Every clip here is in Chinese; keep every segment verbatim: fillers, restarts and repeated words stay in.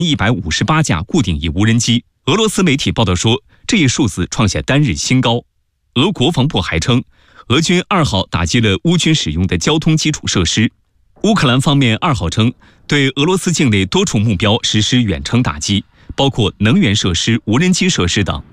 一百五十八架固定翼无人机。俄罗斯媒体报道说，这一数字创下单日新高。俄国防部还称，俄军二号打击了乌军使用的交通基础设施。乌克兰方面二号称，对俄罗斯境内多处目标实施远程打击，包括能源设施、无人机设施等。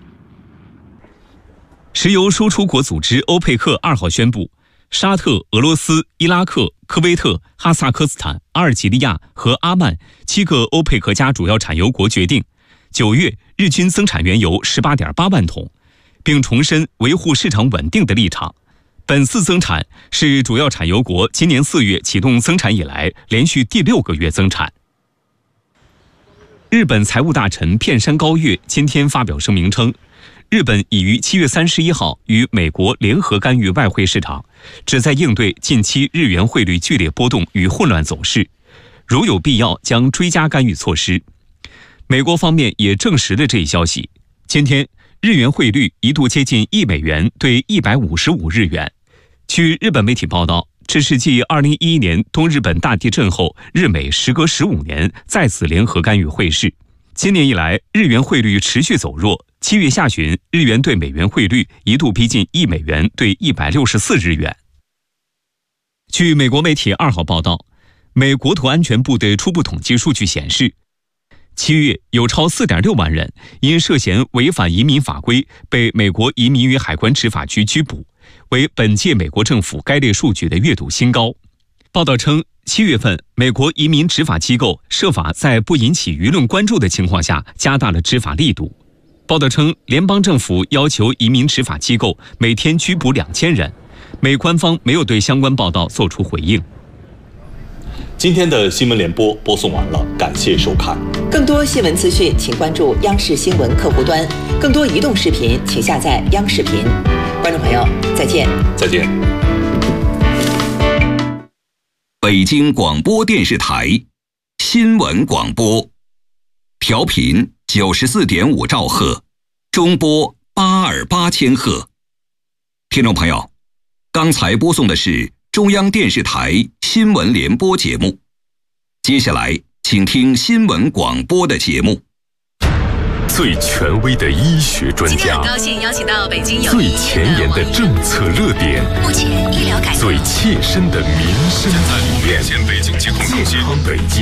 石油输出国组织欧佩克二号宣布，沙特、俄罗斯、伊拉克、科威特、哈萨克斯坦、阿尔及利亚和阿曼七个欧佩克加主要产油国决定，九月日均增产原油 十八点八万桶，并重申维护市场稳定的立场。本次增产是主要产油国今年四月启动增产以来连续第六个月增产。日本财务大臣片山高月今天发表声明称，日本已于七月三十一号与美国联合干预外汇市场，旨在应对近期日元汇率剧烈波动与混乱走势，如有必要将追加干预措施。美国方面也证实了这一消息。今天日元汇率一度接近一美元兑一百五十五日元。据日本媒体报道，这是继二零一一年东日本大地震后，日美时隔十五年再次联合干预汇市。今年以来，日元汇率持续走弱。七月下旬，日元对美元汇率一度逼近一美元兑一百六十四日元。据美国媒体二号报道，美国土安全部的初步统计数据显示，七月有超 四点六万人因涉嫌违反移民法规被美国移民与海关执法局拘捕，为本届美国政府该类数据的月度新高。报道称，七月份美国移民执法机构设法在不引起舆论关注的情况下加大了执法力度。报道称，联邦政府要求移民执法机构每天拘捕两千人，美官方没有对相关报道做出回应。 今天的新闻联播播送完了，感谢收看。 更多新闻资讯，请关注央视新闻客户端；更多移动视频，请下载央视频。观众朋友，再见。 再见。 北京广播电视台新闻广播，调频九十四点五兆赫，中波八二八千赫。听众朋友，刚才播送的是中央电视台新闻联播节目，接下来请听新闻广播的节目。 最权威的医学专家， 很高兴邀请到北京有最前沿的政策热点， 目前医疗改革最切身的民生体验， 健康北京